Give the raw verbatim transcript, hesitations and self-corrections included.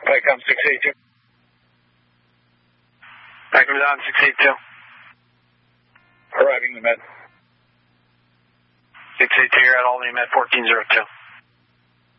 Picom six eighty-two. Picom down six eighty-two. Arriving the med. six eighty-two, you're at Albany Med fourteen zero two.